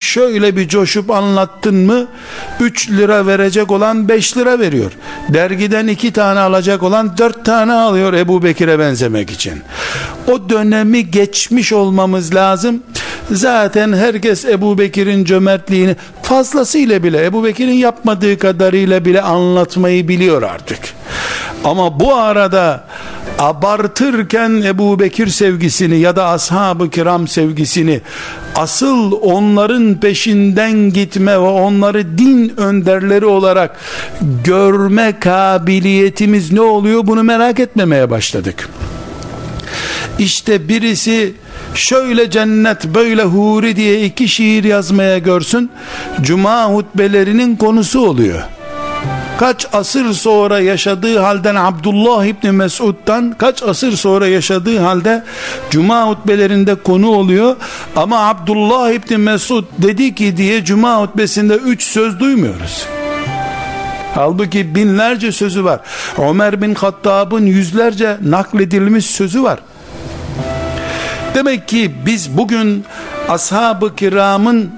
şöyle bir coşup anlattın mı 3 lira verecek olan 5 lira veriyor. Dergiden 2 tane alacak olan 4 tane alıyor Ebu Bekir'e benzemek için. O dönemi geçmiş olmamız lazım. Zaten herkes Ebu Bekir'in cömertliğini fazlasıyla bile, Ebu Bekir'in yapmadığı kadarıyla bile anlatmayı biliyor artık. Ama bu arada abartırken Ebu Bekir sevgisini ya da ashab-ı kiram sevgisini, asıl onların peşinden gitme ve onları din önderleri olarak görme kabiliyetimiz ne oluyor, bunu merak etmemeye başladık. İşte birisi şöyle cennet böyle huri diye 2 şiir yazmaya görsün, cuma hutbelerinin konusu oluyor. Kaç asır sonra yaşadığı halden, Abdullah İbni Mesud'dan kaç asır sonra yaşadığı halde cuma hutbelerinde konu oluyor. Ama Abdullah İbni Mesud dedi ki diye cuma hutbesinde 3 söz duymuyoruz. Halbuki binlerce sözü var. Ömer bin Hattab'ın yüzlerce nakledilmiş sözü var. Demek ki biz bugün ashab-ı kiramın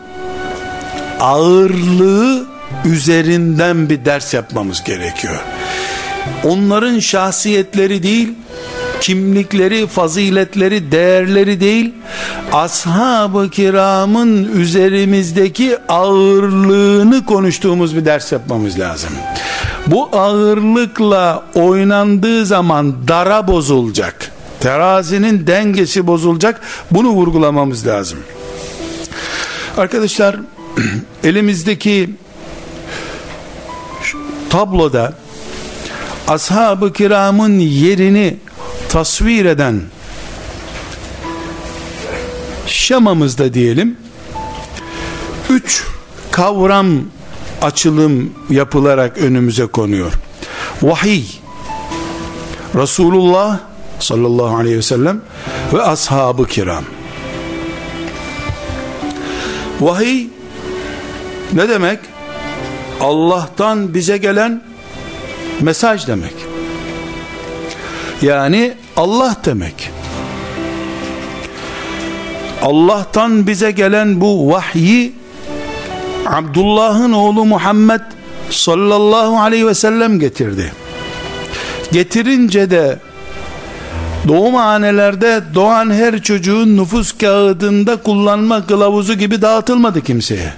ağırlığı üzerinden bir ders yapmamız gerekiyor. Onların şahsiyetleri değil, kimlikleri, faziletleri, değerleri değil, ashab-ı kiramın üzerimizdeki ağırlığını konuştuğumuz bir ders yapmamız lazım. Bu ağırlıkla oynandığı zaman dara bozulacak, terazinin dengesi bozulacak. Bunu vurgulamamız lazım. Arkadaşlar, elimizdeki tabloda ashab-ı kiramın yerini tasvir eden şemamızda diyelim 3 kavram açılım yapılarak önümüze konuyor. Vahiy, Resulullah sallallahu aleyhi ve sellem ve ashab-ı kiram. Vahiy ne demek? Allah'tan bize gelen mesaj demek. Yani Allah demek. Allah'tan bize gelen bu vahyi Abdullah'ın oğlu Muhammed sallallahu aleyhi ve sellem getirdi. Getirince de doğumhanelerde doğan her çocuğun nüfus kağıdında kullanma kılavuzu gibi dağıtılmadı kimseye.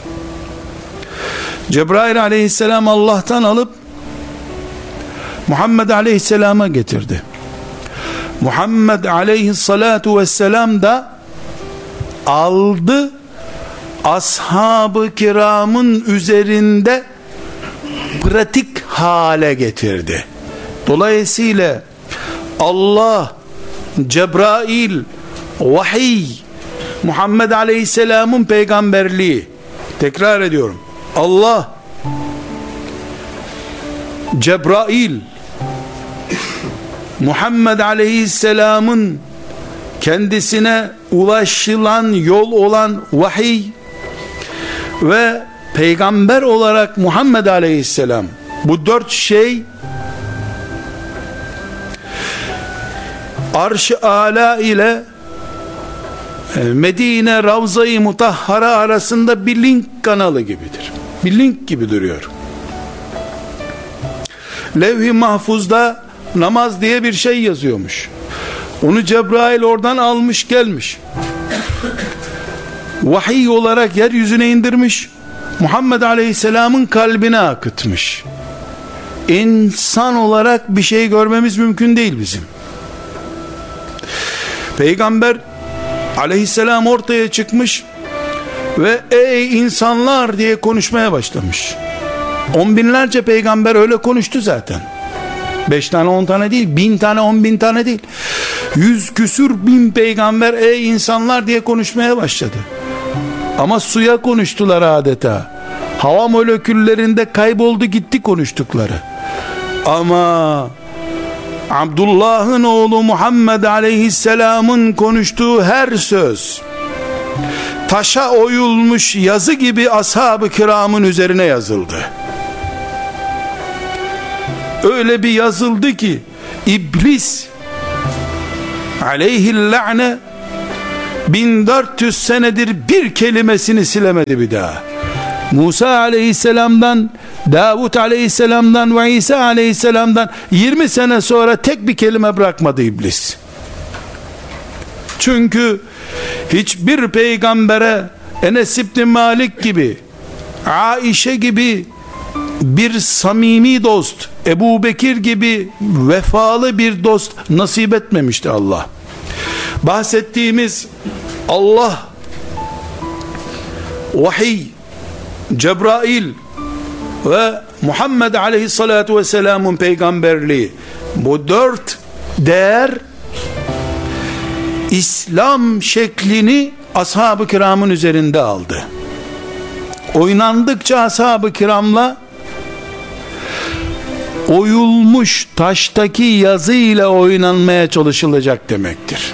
Cebrail aleyhisselam Allah'tan alıp Muhammed aleyhisselama getirdi. Muhammed aleyhissalatu vesselam da aldı, ashab-ı kiramın üzerinde pratik hale getirdi. Dolayısıyla Allah, Cebrail, vahiy, Muhammed aleyhisselamın peygamberliği, tekrar ediyorum, Allah, Cebrail, Muhammed aleyhisselamın kendisine ulaşılan yol olan vahiy ve peygamber olarak Muhammed aleyhisselam, bu 4 şey Arş-ı Âlâ ile Medine Ravza-i Mutahhara arasında bir link kanalı gibidir. Bir link gibi duruyor. Levh-i Mahfuz'da namaz diye bir şey yazıyormuş. Onu Cebrail oradan almış gelmiş. Vahiy olarak yeryüzüne indirmiş. Muhammed Aleyhisselam'ın kalbine akıtmış. İnsan olarak bir şey görmemiz mümkün değil bizim. Peygamber Aleyhisselam ortaya çıkmış ve ey insanlar diye konuşmaya başlamış. 10 binlerce peygamber öyle konuştu zaten. 5 tane 10 tane değil, 1000 tane 10 bin tane değil, 100 küsür bin peygamber ey insanlar diye konuşmaya başladı. Ama suya konuştular adeta. Hava moleküllerinde kayboldu gitti konuştukları. Ama Abdullah'ın oğlu Muhammed aleyhisselamın konuştuğu her söz taşa oyulmuş yazı gibi ashab-ı kiramın üzerine yazıldı. Öyle bir yazıldı ki İblis aleyhillâne 1400 senedir bir kelimesini silemedi bir daha. Musa aleyhisselamdan, Davut aleyhisselamdan ve İsa aleyhisselamdan 20 sene sonra tek bir kelime bırakmadı iblis. Çünkü hiçbir peygambere Enes İbni Malik gibi, Aişe gibi bir samimi dost, Ebu Bekir gibi vefalı bir dost nasip etmemişti Allah. Bahsettiğimiz Allah, vahiy, Cebrail ve Muhammed aleyhissalatu vesselamın peygamberliği, bu 4 değer İslam şeklini ashab-ı kiramın üzerinde aldı. Oynandıkça ashab-ı kiramla oyulmuş taştaki yazı ile oynanmaya çalışılacak demektir.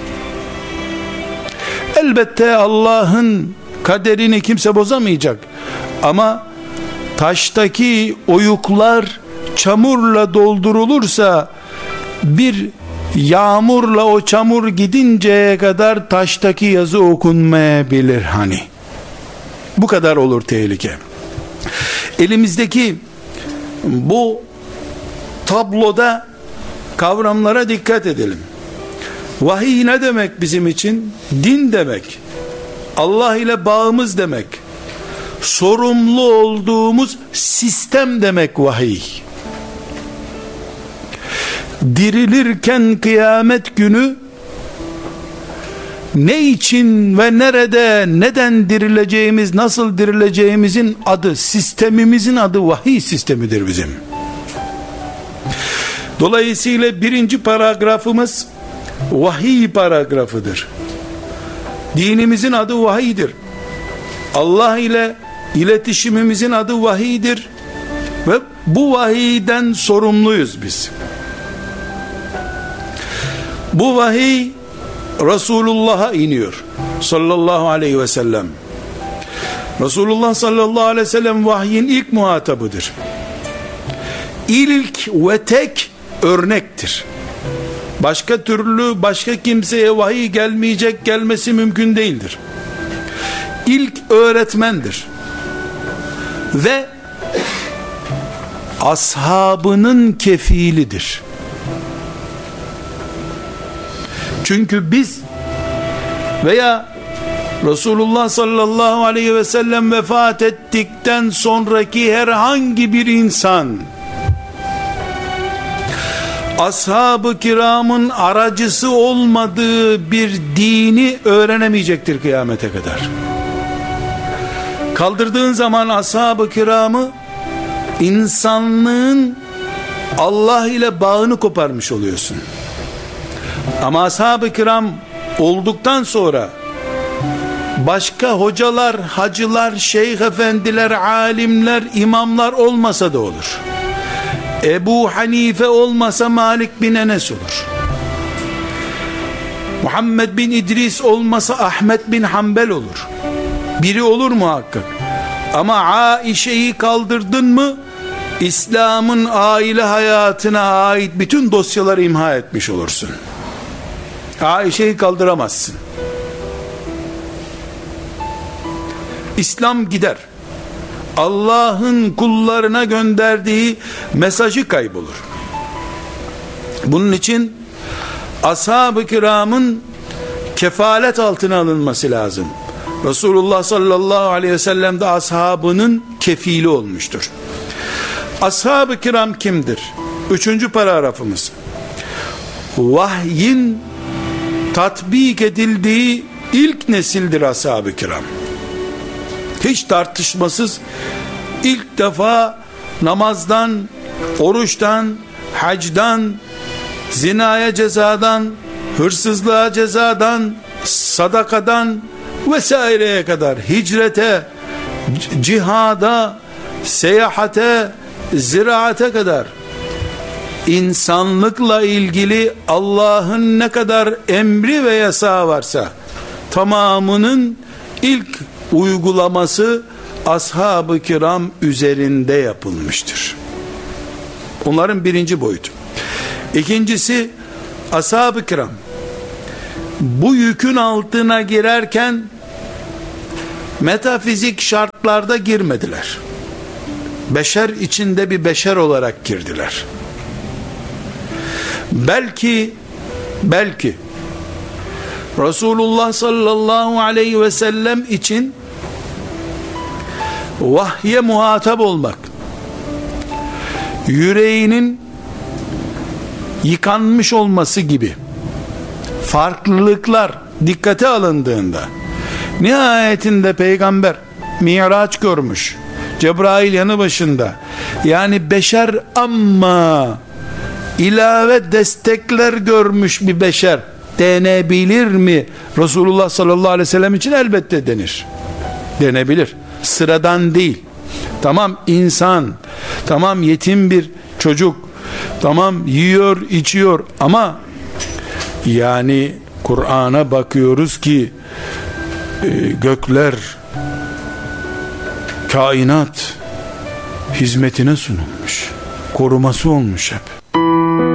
Elbette Allah'ın kaderini kimse bozamayacak. Ama taştaki oyuklar çamurla doldurulursa, bir yağmurla o çamur gidinceye kadar taştaki yazı okunmayabilir hani. Bu kadar olur tehlike. Elimizdeki bu tabloda kavramlara dikkat edelim. Vahiy ne demek bizim için? Din demek. Allah ile bağımız demek. Sorumlu olduğumuz sistem demek vahiy. Dirilirken kıyamet günü ne için ve nerede, neden dirileceğimiz, nasıl dirileceğimizin adı, sistemimizin adı vahiy sistemidir bizim. Dolayısıyla birinci paragrafımız vahiy paragrafıdır. Dinimizin adı vahiydir. Allah ile iletişimimizin adı vahiydir ve bu vahiyden sorumluyuz biz. Bu vahiy Resulullah'a iniyor sallallahu aleyhi ve sellem. Resulullah sallallahu aleyhi ve sellem vahyin ilk muhatabıdır. İlk ve tek örnektir. Başka türlü başka kimseye vahiy gelmeyecek, gelmesi mümkün değildir. İlk öğretmendir. Ve ashabının kefilidir. Çünkü biz veya Resulullah sallallahu aleyhi ve sellem vefat ettikten sonraki herhangi bir insan ashab-ı kiramın aracısı olmadığı bir dini öğrenemeyecektir kıyamete kadar. Kaldırdığın zaman ashab-ı kiramı, insanlığın Allah ile bağını koparmış oluyorsun. Ama ashab-ı kiram olduktan sonra başka hocalar, hacılar, şeyh efendiler, alimler, imamlar olmasa da olur. Ebu Hanife olmasa Malik bin Enes olur. Muhammed bin İdris olmasa Ahmet bin Hanbel olur. Biri olur muhakkak. Ama Aişe'yi kaldırdın mı, İslam'ın aile hayatına ait bütün dosyaları imha etmiş olursun. Aişe'yi kaldıramazsın. İslam gider. Allah'ın kullarına gönderdiği mesajı kaybolur. Bunun için ashab-ı kiramın kefalet altına alınması lazım. Resulullah sallallahu aleyhi ve sellem de ashabının kefili olmuştur. Ashab-ı kiram kimdir? 3. paragrafımız. Vahyin tatbik edildiği ilk nesildir ashab-ı kiram. Hiç tartışmasız ilk defa namazdan, oruçtan, hacdan, zinaya cezadan, hırsızlığa cezadan, sadakadan vesaireye kadar, hicrete, cihada, seyahate, ziraate kadar insanlıkla ilgili Allah'ın ne kadar emri ve yasağı varsa tamamının ilk uygulaması ashab-ı kiram üzerinde yapılmıştır. Onların birinci boyutu. İkincisi, ashab-ı kiram bu yükün altına girerken metafizik şartlarda girmediler. Beşer içinde bir beşer olarak girdiler. Belki Resulullah sallallahu aleyhi ve sellem için vahye muhatap olmak, yüreğinin yıkanmış olması gibi farklılıklar dikkate alındığında, nihayetinde peygamber Miraç görmüş, Cebrail yanı başında, yani beşer ama ilave destekler görmüş bir beşer denebilir mi? Resulullah sallallahu aleyhi ve sellem için elbette denir, denebilir, sıradan değil. Tamam insan, tamam yetim bir çocuk, tamam yiyor içiyor, ama yani Kur'an'a bakıyoruz ki gökler, kainat hizmetine sunulmuş, koruması olmuş hep.